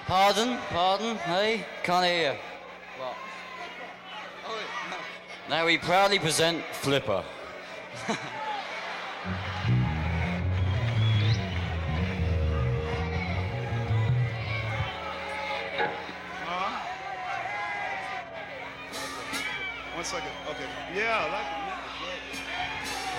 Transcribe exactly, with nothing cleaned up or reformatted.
Pardon? Pardon? Hey? Can't hear. What? Oh, no. Now we proudly present Flipper. One second. Okay. Yeah, I like it.